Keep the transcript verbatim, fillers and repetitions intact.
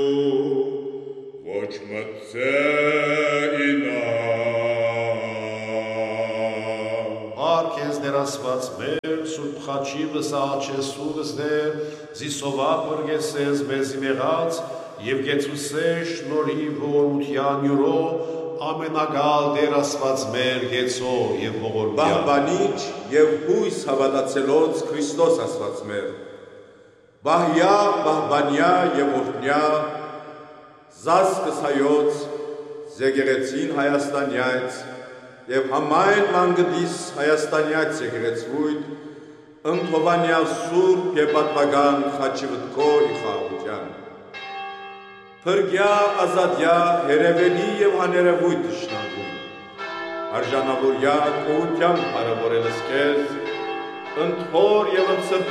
Ոչ մտցեինա Արկես ներասված մեր, սուրբ խաչի վսաաչեսուվս դեր, զիսովա պրգեսես մեզի մեղած, և գեցուսեշ նորի ողորության յուրո, ամենագալ դեր ասված մեր գեցո և ողորմյա։ Բահբանիչ և հույս հավատացելոց Քրիստոս ասված մեր, բահյա, բահբանյա և օրհնյա, զասկս հայոց, զեգերեցին Հայաստանյայց, և համայն մանգդիս Հայաստանյայց եկեղեցվույթ, ընթովանյա սուրբ և պատվագան խաչի վտքո իխաղության։ Փրկյա, ազատյա, հերևելի և աներևույթ թշնամուն, արժանավորյա քոհությամբ հարևորելս քեզ, ընթոր և ընցրտ